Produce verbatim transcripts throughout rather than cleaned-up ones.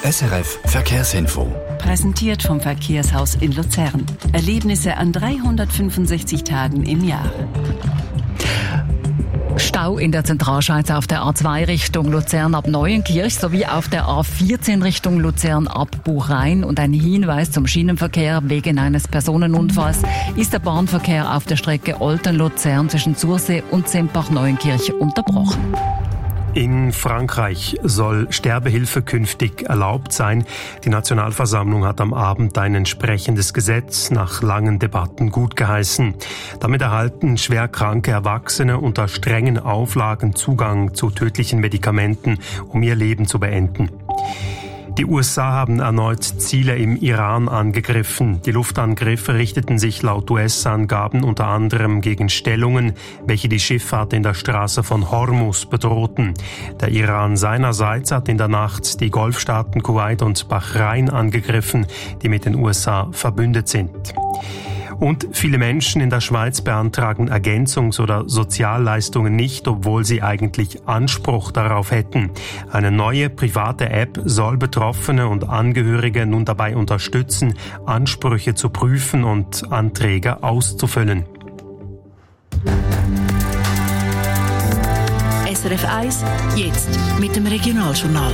S R F Verkehrsinfo. Präsentiert vom Verkehrshaus in Luzern. Erlebnisse an dreihundertfünfundsechzig Tagen im Jahr. Stau in der Zentralschweiz auf der A zwei Richtung Luzern ab Neuenkirch sowie auf der A vierzehn Richtung Luzern ab Buchrain. Und ein Hinweis zum Schienenverkehr: wegen eines Personenunfalls ist der Bahnverkehr auf der Strecke Olten-Luzern zwischen Sursee und Sempach-Neuenkirch unterbrochen. In Frankreich soll Sterbehilfe künftig erlaubt sein. Die Nationalversammlung hat am Abend ein entsprechendes Gesetz nach langen Debatten gutgeheißen. Damit erhalten schwerkranke Erwachsene unter strengen Auflagen Zugang zu tödlichen Medikamenten, um ihr Leben zu beenden. Die U S A haben erneut Ziele im Iran angegriffen. Die Luftangriffe richteten sich laut U S-Angaben unter anderem gegen Stellungen, welche die Schifffahrt in der Straße von Hormuz bedrohten. Der Iran seinerseits hat in der Nacht die Golfstaaten Kuwait und Bahrain angegriffen, die mit den U S A verbündet sind. Und viele Menschen in der Schweiz beantragen Ergänzungs- oder Sozialleistungen nicht, obwohl sie eigentlich Anspruch darauf hätten. Eine neue private App soll Betroffene und Angehörige nun dabei unterstützen, Ansprüche zu prüfen und Anträge auszufüllen. S R F eins, jetzt mit dem Regionaljournal.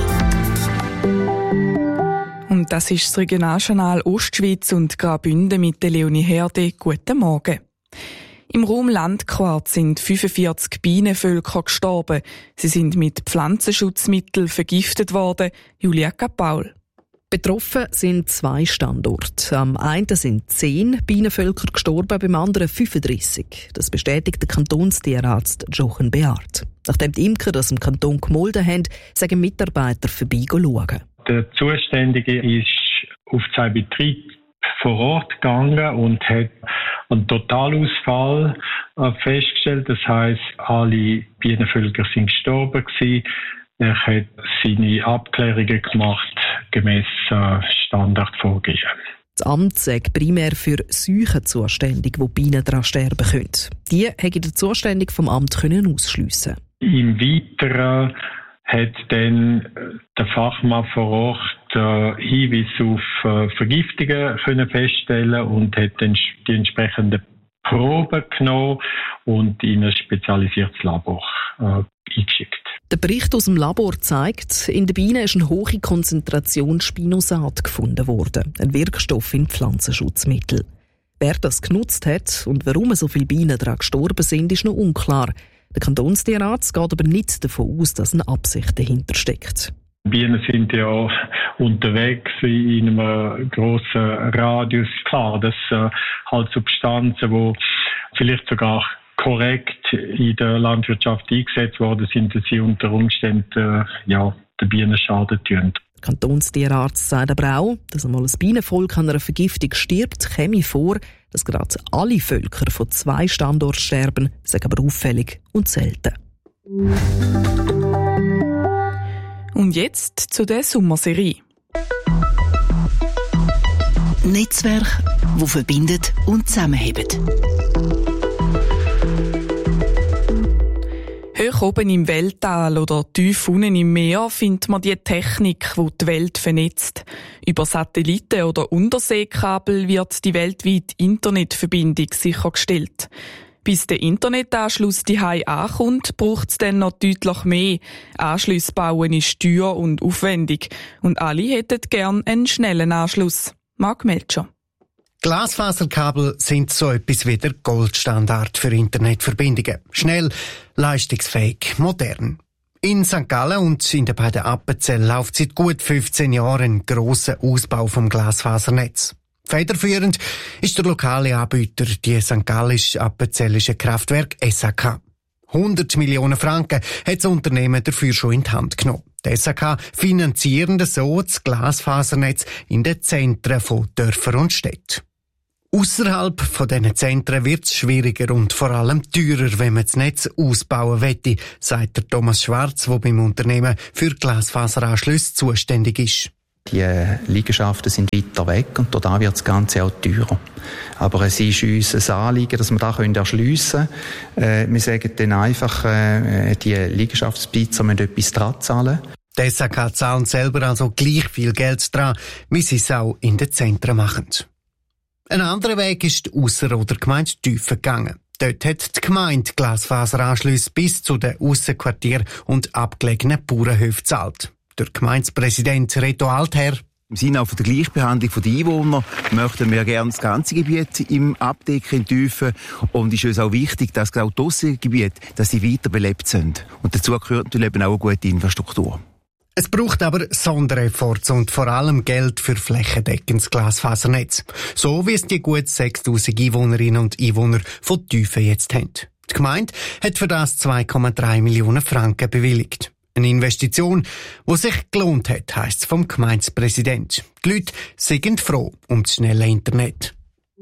Und das ist das Regionaljournal Ostschweiz und Graubünden mit der Leonie Herde. Guten Morgen. Im Raum Landquart sind fünfundvierzig Bienenvölker gestorben. Sie sind mit Pflanzenschutzmitteln vergiftet worden. Julia Kapaul. Betroffen sind zwei Standorte. Am einen sind zehn Bienenvölker gestorben, beim anderen fünfunddreissig. Das bestätigt der Kantonstierarzt Jochen Beard. Nachdem die Imker das im Kanton gemolden haben, sagen Mitarbeiter vorbei schauen. Der Zuständige ist auf seinen Betrieb vor Ort gegangen und hat einen Totalausfall festgestellt. Das heisst, alle Bienenvölker sind gestorben gewesen. Er hat seine Abklärungen gemacht, gemäss Standardvorgehen. Das Amt sagt primär für Seuchen zuständig, wo Bienen daran sterben können. Die hätte der Zuständige vom Amt ausschliessen können. Im Weiteren hat dann der Fachmann vor Ort äh, Hinweise auf äh, Vergiftungen können feststellen und hat dann die entsprechenden Proben genommen und in ein spezialisiertes Labor äh, eingeschickt. Der Bericht aus dem Labor zeigt, in den Bienen ist eine hohe Konzentration Spinosat gefunden worden, ein Wirkstoff in Pflanzenschutzmitteln. Wer das genutzt hat und warum so viele Bienen daran gestorben sind, ist noch unklar. Der Kantonstierarzt geht aber nicht davon aus, dass eine Absicht dahinter steckt. Bienen sind ja unterwegs in einem grossen Radius. Klar, dass äh, halt Substanzen, die vielleicht sogar korrekt in der Landwirtschaft eingesetzt worden sind, dass sie unter Umständen äh, ja, den Bienen Schaden tun. Der Kantonstierarzt sagt aber auch, dass einmal ein Bienenvolk an einer Vergiftung stirbt, käme vor, dass gerade alle Völker von zwei Standorten sterben, sagen aber auffällig und selten. Und jetzt zu der Sommerserie. Netzwerk, das verbindet und zusammenhebt. Hoch oben im Weltall oder tief unten im Meer findet man die Technik, die die Welt vernetzt. Über Satelliten oder Unterseekabel wird die weltweite Internetverbindung sichergestellt. Bis der Internetanschluss daheim ankommt, braucht es dann noch deutlich mehr. Anschlüsse bauen ist teuer und aufwendig. Und alle hätten gern einen schnellen Anschluss. Marc Melcher. Glasfaserkabel sind so etwas wie der Goldstandard für Internetverbindungen. Schnell, leistungsfähig, modern. In Sankt Gallen und in den beiden Appenzell läuft seit gut fünfzehn Jahren ein grosser Ausbau vom Glasfasernetz. Federführend ist der lokale Anbieter, die Sankt Gallisch-Appenzellische Kraftwerk S A K. hundert Millionen Franken hat das Unternehmen dafür schon in die Hand genommen. Die S A K finanzieren so das Glasfasernetz in den Zentren von Dörfern und Städten. Ausserhalb von diesen Zentren wird es schwieriger und vor allem teurer, wenn man das Netz ausbauen möchte, sagt der Thomas Schwarz, der beim Unternehmen für Glasfaseranschlüsse zuständig ist. Die Liegenschaften sind weiter weg und da wird das Ganze auch teurer. Aber es ist uns ein Anliegen, dass wir das erschliessen können. Äh, wir sagen dann einfach, äh, die Liegenschaftsbesitzer müssen etwas dran zahlen. Die S A K zahlen selber also gleich viel Geld dran, wie sie es auch in den Zentren machen. Ein anderer Weg ist die Ausserrhoder Gemeinde Tüfen gegangen. Dort hat die Gemeinde Glasfaseranschlüsse bis zu den Aussenquartieren und abgelegenen Bauernhöfen gezahlt. Der Gemeindepräsident Reto Altherr: Im Sinne auch von der Gleichbehandlung der Einwohner möchten wir gerne das ganze Gebiet im Abdecken in Tüfen. Und es ist uns auch wichtig, dass auch die Aussengebiete, dass sie weiter belebt sind. Und dazu gehört natürlich eben auch eine gute Infrastruktur. Es braucht aber Sonderefforts und vor allem Geld für flächendeckendes Glasfasernetz. So wie es die gut sechstausend Einwohnerinnen und Einwohner von Tüfen jetzt haben. Die Gemeinde hat für das zwei Komma drei Millionen Franken bewilligt. Eine Investition, die sich gelohnt hat, heisst es vom Gemeindepräsident. Die Leute sind froh um das schnelle Internet.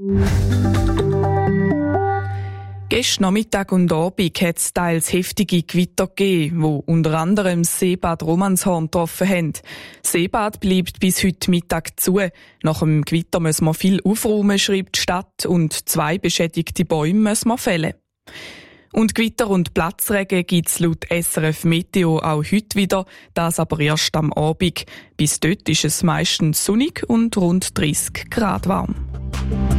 Gestern Nachmittag und Abend hat es teils heftige Gewitter gegeben, die unter anderem das Seebad Romanshorn getroffen haben. Das Seebad bleibt bis heute Mittag zu. Nach dem Gewitter müssen wir viel aufräumen, schreibt die Stadt, und zwei beschädigte Bäume müssen wir fällen. Und Gewitter und Platzregen gibt es laut S R F Meteo auch heute wieder, das aber erst am Abend. Bis dort ist es meistens sonnig und rund dreißig Grad warm.